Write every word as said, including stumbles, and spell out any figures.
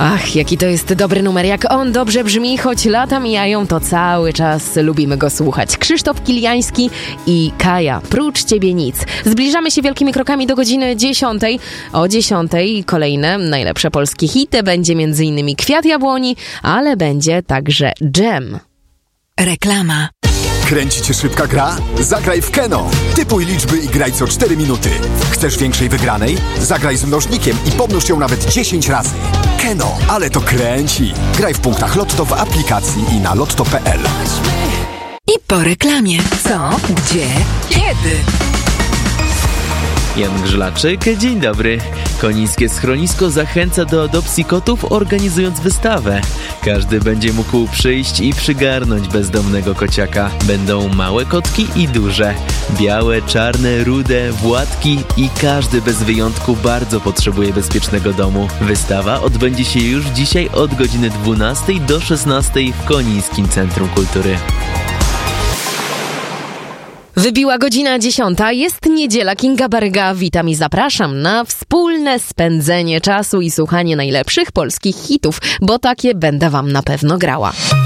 Ach, jaki to jest dobry numer, jak on dobrze brzmi, choć lata mijają, to cały czas lubimy go słuchać. Krzysztof Kiliański i Kaja, prócz ciebie nic. Zbliżamy się wielkimi krokami do godziny dziesiątej. O dziesiątej kolejne najlepsze polskie hity. Będzie między innymi Kwiat Jabłoni, ale będzie także dżem. Reklama. Kręci cię szybka gra? Zagraj w Keno. Typuj liczby i graj co cztery minuty. Chcesz większej wygranej? Zagraj z mnożnikiem i pomnóż ją nawet dziesięć razy. Keno, ale to kręci. Graj w punktach Lotto w aplikacji i na lotto kropka p l. I po reklamie. Co? Gdzie? Kiedy? Jan Grzylaczyk, dzień dobry. Konińskie Schronisko zachęca do adopcji kotów, organizując wystawę. Każdy będzie mógł przyjść i przygarnąć bezdomnego kociaka. Będą małe kotki i duże. Białe, czarne, rude, władki i każdy bez wyjątku bardzo potrzebuje bezpiecznego domu. Wystawa odbędzie się już dzisiaj od godziny dwunastej do szesnastej w Konińskim Centrum Kultury. Wybiła godzina dziesiąta, jest niedziela. Kinga Baryga, witam i zapraszam na wspólne spędzenie czasu i słuchanie najlepszych polskich hitów, bo takie będę wam na pewno grała.